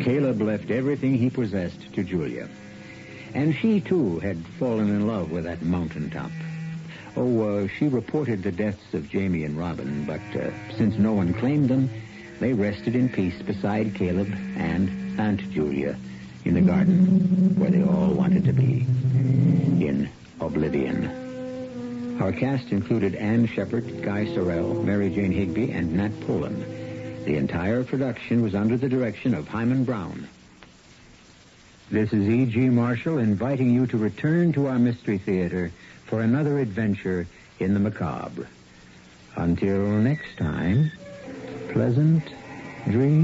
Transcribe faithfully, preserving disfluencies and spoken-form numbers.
Caleb left everything he possessed to Julia. And she, too, had fallen in love with that mountaintop. Oh, uh, she reported the deaths of Jamie and Robin, but uh, since no one claimed them, they rested in peace beside Caleb and Aunt Julia in the garden where they all wanted to be, in oblivion. Our cast included Ann Shepard, Guy Sorrell, Mary Jane Higby, and Nat Poland. The entire production was under the direction of Hyman Brown. This is E G. Marshall inviting you to return to our Mystery Theater for another adventure in the macabre. Until next time, pleasant dreams.